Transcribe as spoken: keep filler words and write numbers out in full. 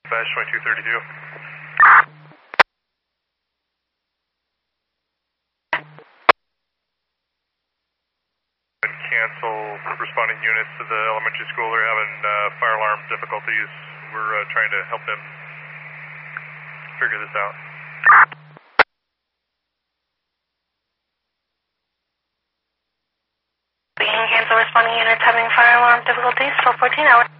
Bash twenty-two thirty-two. Cancel responding units to the elementary school. They're having uh, fire alarm difficulties. We're uh, trying to help them figure this out. We can cancel responding units having fire alarm difficulties. twelve fourteen hours.